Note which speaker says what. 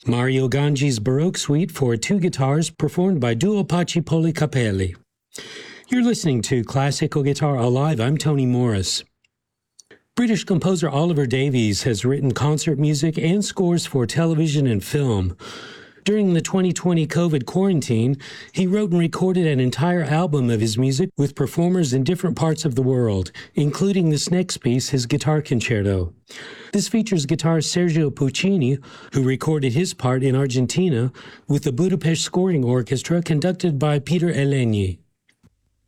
Speaker 1: Mario Ganji's Baroque Suite for two guitars performed by Duo Paci Policapelli. You're listening to Classical Guitar Alive. I'm Tony Morris. British composer Oliver Davies has written concert music and scores for television and film. During the 2020 COVID quarantine, he wrote and recorded an entire album of his music with performers in different parts of the world, including this next piece, his guitar concerto. This features guitarist Sergio Puccini, who recorded his part in Argentina with the Budapest Scoring Orchestra conducted by Peter Eleni.